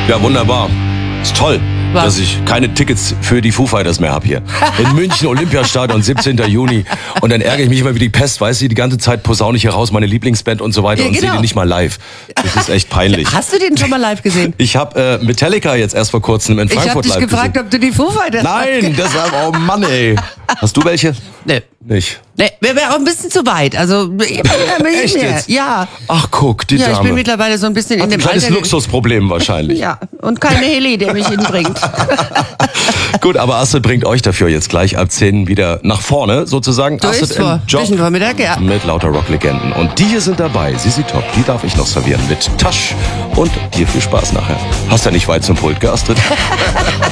Ja, wunderbar. Ist toll, dass ich keine Tickets für die Foo Fighters mehr habe hier. In München, Olympiastadion, 17. Juni. Und dann ärgere ich mich immer wie die Pest, weißt du, die ganze Zeit posaune ich hier raus, meine Lieblingsband und so weiter, Ja, und sehe genau. die nicht mal live. Das ist echt peinlich. Hast du den schon mal live gesehen? Ich habe Metallica jetzt erst vor kurzem in Ich habe Frankfurt dich live gefragt, gesehen. ob du die Foo Fighters Nein, deshalb, oh Mann, ey. Hast du welche? Nee. Nicht. Nee, wäre auch ein bisschen zu weit. Also, Echt jetzt? Ja. Ach, guck, die Ja, ich bin Dame. mittlerweile so ein bisschen in Hat dem ein kleines Alter. Luxusproblem wahrscheinlich. Ja, und keine Heli, der mich hinbringt. Gut, aber Astrid bringt euch dafür jetzt gleich ab 10 wieder nach vorne, sozusagen. Du Astrid ist vor. im Job Zwischen Vormittag, ja. mit lauter Rocklegenden. Und die hier sind dabei. Sisi Top, die darf ich noch servieren mit Tasch. Und dir viel Spaß nachher. Hast ja nicht weit zum Pult, gell, Astrid?